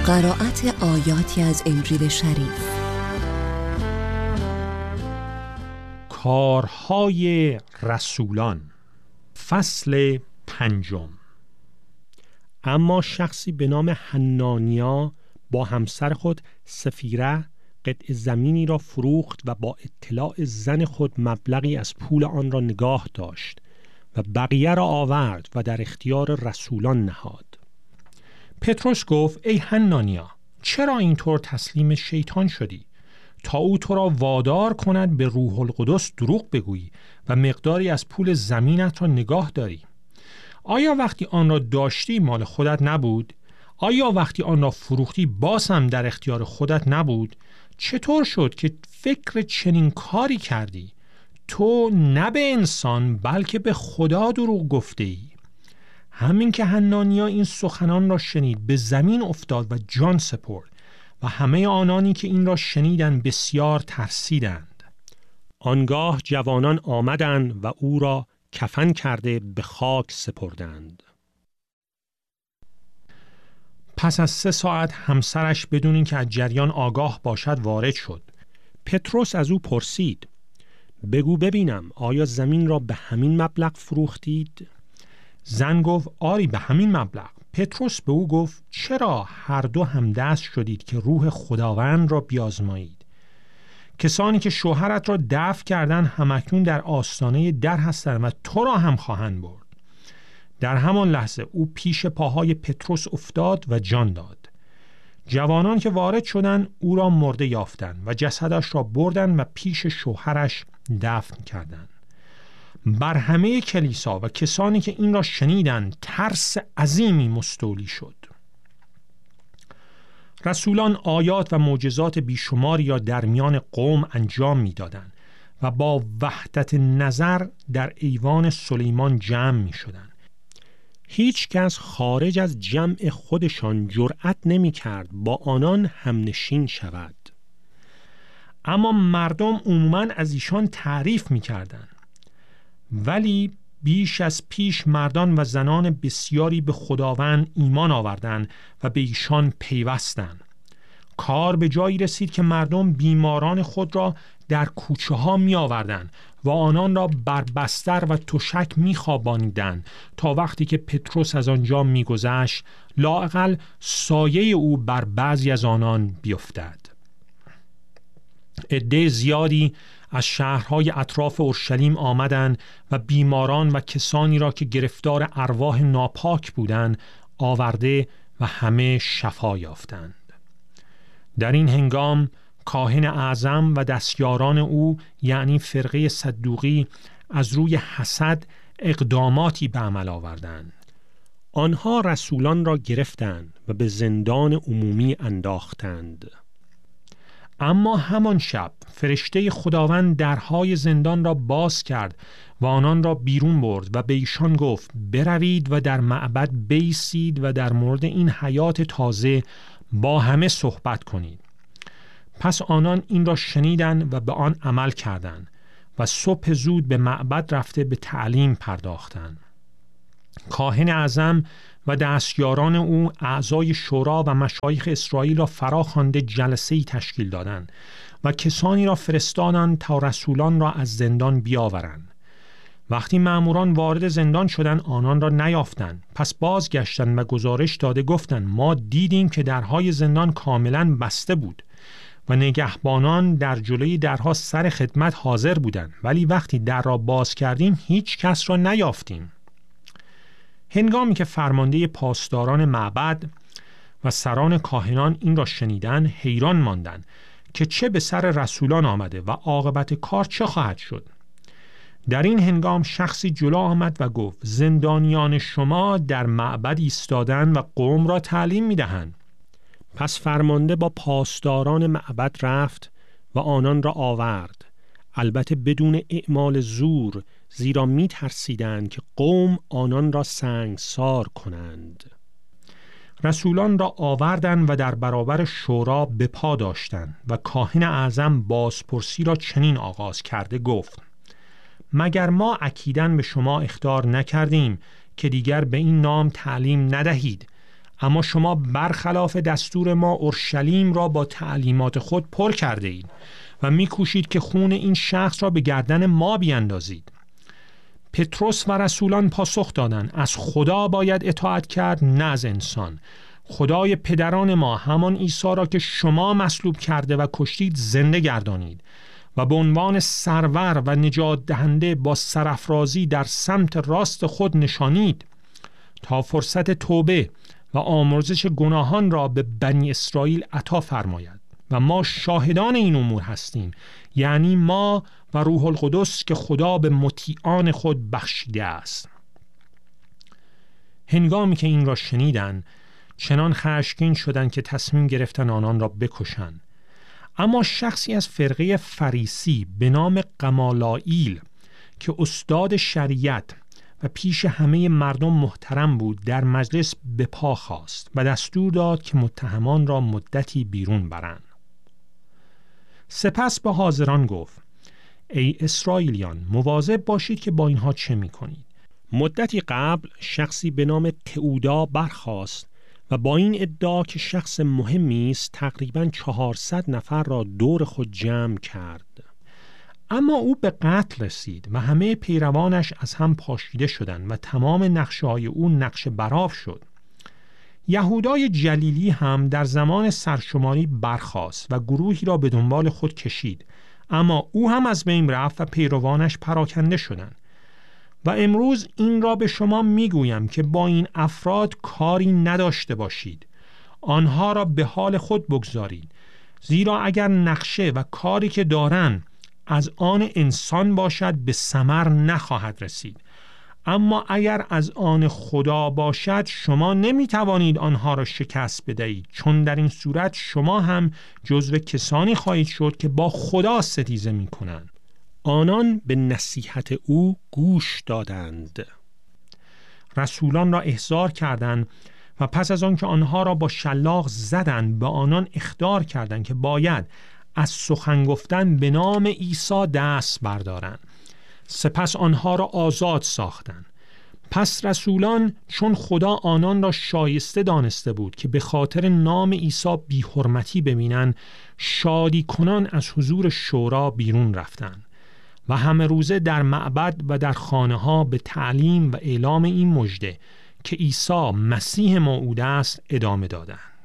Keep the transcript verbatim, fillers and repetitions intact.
قرائت آیاتی از انجیل شریف. کارهای رسولان، فصل پنجم. اما شخصی به نام حنانیا با همسر خود سفیره قطع زمینی را فروخت و با اطلاع زن خود مبلغی از پول آن را نگاه داشت و بقیه را آورد و در اختیار رسولان نهاد. پتروس گفت: ای حنانیا، چرا اینطور تسلیم شیطان شدی تا او تو را وادار کند به روح القدس دروغ بگویی و مقداری از پول زمینت را نگاه داری؟ آیا وقتی آن را داشتی مال خودت نبود؟ آیا وقتی آن را فروختی باز هم در اختیار خودت نبود؟ چطور شد که فکر چنین کاری کردی؟ تو نه به انسان بلکه به خدا دروغ گفته ای. همین که حنانیا این سخنان را شنید به زمین افتاد و جان سپرد و همه آنانی که این را شنیدند بسیار ترسیدند. آنگاه جوانان آمدند و او را کفن کرده به خاک سپردند. پس از سه ساعت همسرش بدون اینکه از جریان آگاه باشد وارد شد. پتروس از او پرسید: بگو ببینم، آیا زمین را به همین مبلغ فروختید؟ زن گفت: آری، به همین مبلغ. پتروس به او گفت: چرا هر دو هم دست شدید که روح خداوند را بیازمایید؟ کسانی که شوهرت را دفن کردند همکنون در آستانه در هستند و تو را هم خواهند برد. در همان لحظه او پیش پاهای پتروس افتاد و جان داد. جوانان که وارد شدند او را مرده یافتند و جسدش را بردند و پیش شوهرش دفن کردند. بر همه کلیسا و کسانی که این را شنیدند ترس عظیمی مستولی شد. رسولان آیات و معجزات بیشماری را در میان قوم انجام می‌دادند و با وحدت نظر در ایوان سلیمان جمع می‌شدند. هیچ کس خارج از جمع خودشان جرأت نمی‌کرد با آنان همنشین شود. اما مردم عموماً از ایشان تعریف می‌کردند. ولی بیش از پیش مردان و زنان بسیاری به خداوند ایمان آوردند و به ایشان پیوستند. کار به جایی رسید که مردم بیماران خود را در کوچه ها می آوردند و آنان را بر بستر و تشک می خوابانیدند تا وقتی که پتروس از آنجا می گذشت لااقل سایه او بر بعضی از آنان بیفتد. عده زیادی از شهرهای اطراف اورشلیم آمدند و بیماران و کسانی را که گرفتار ارواح ناپاک بودند آورده و همه شفا یافتند. در این هنگام کاهن اعظم و دستیاران او یعنی فرقه صدوقی از روی حسد اقداماتی به عمل آوردند. آنها رسولان را گرفتند و به زندان عمومی انداختند. اما همان شب فرشته خداوند درهای زندان را باز کرد و آنان را بیرون برد و به ایشان گفت: بروید و در معبد بایستید و در مورد این حیات تازه با همه صحبت کنید. پس آنان این را شنیدند و به آن عمل کردند و صبح زود به معبد رفته به تعلیم پرداختند. کاهن اعظم و دستیاران او اعضای شورا و مشایخ اسرائیل را فرا خوانده جلسه‌ای تشکیل دادند و کسانی را فرستادند تا رسولان را از زندان بیاورند. وقتی مأموران وارد زندان شدند آنان را نیافتند. پس بازگشتند و گزارش داده گفتند: ما دیدیم که درهای زندان کاملا بسته بود و نگهبانان در جلوی درها سر خدمت حاضر بودند، ولی وقتی در را باز کردیم هیچ کس را نیافتیم. هنگامی که فرمانده پاسداران معبد و سران کاهنان این را شنیدند حیران ماندند که چه به سر رسولان آمده و عاقبت کار چه خواهد شد. در این هنگام شخصی جلو آمد و گفت: زندانیان شما در معبد ایستادند و قوم را تعلیم می‌دهند. پس فرمانده با پاسداران معبد رفت و آنان را آورد، البته بدون اعمال زور، زیرا می ترسیدند که قوم آنان را سنگسار کنند. رسولان را آوردند و در برابر شورا به پا داشتند و کاهن اعظم بازپرسی را چنین آغاز کرده گفت: مگر ما اکیداً به شما اخطار نکردیم که دیگر به این نام تعلیم ندهید، اما شما برخلاف دستور ما اورشلیم را با تعلیمات خود پر کرده اید و می‌کوشید که خون این شخص را به گردن ما بیندازید. پتروس و رسولان پاسخ دادند: از خدا باید اطاعت کرد، نه از انسان. خدای پدران ما همان عیسی را که شما مصلوب کرده و کشتید زنده گردانید و به عنوان سرور و نجات دهنده با سرافرازی در سمت راست خود نشانید تا فرصت توبه و آمرزش گناهان را به بنی اسرائیل عطا فرماید. و ما شاهدان این امور هستیم، یعنی ما و روح القدس که خدا به مطیعان خود بخشیده است. هنگامی که این را شنیدند چنان خشمگین شدند که تصمیم گرفتن آنان را بکشند. اما شخصی از فرقه فریسی به نام غمالائیل که استاد شریعت و پیش همه مردم محترم بود در مجلس به پا خاست و دستور داد که متهمان را مدتی بیرون برند. سپس به حاضران گفت: ای اسرائیلیان، مواظب باشید که با اینها چه می‌کنید. مدتی قبل شخصی به نام تئودا برخاست و با این ادعا که شخص مهمی است تقریباً چهارصد نفر را دور خود جمع کرد. اما او به قتل رسید و همه پیروانش از هم پاشیده شدند و تمام نقشه‌های او نقش براف شد. یهودای جلیلی هم در زمان سرشماری برخاست و گروهی را به دنبال خود کشید، اما او هم از بین رفت و پیروانش پراکنده شدند. و امروز این را به شما میگویم که با این افراد کاری نداشته باشید، آنها را به حال خود بگذارید، زیرا اگر نقشه و کاری که دارند از آن انسان باشد به ثمر نخواهد رسید، اما اگر از آن خدا باشد شما نمیتوانید آنها را شکست بدهید، چون در این صورت شما هم جزو کسانی خواهید شد که با خدا ستیزه میکنند. آنان به نصیحت او گوش دادند. رسولان را احضار کردند و پس از آن که آنها را با شلاق زدند به آنان اخطار کردند که باید از سخن گفتن به نام عیسی دست بردارند. سپس آنها را آزاد ساختند. پس رسولان چون خدا آنان را شایسته دانسته بود که به خاطر نام عیسی بی حرمتی ببینند، شادی کنان از حضور شورا بیرون رفتند و همه روزه در معبد و در خانه ها به تعلیم و اعلام این مژده که عیسی مسیح موعود است ادامه دادند.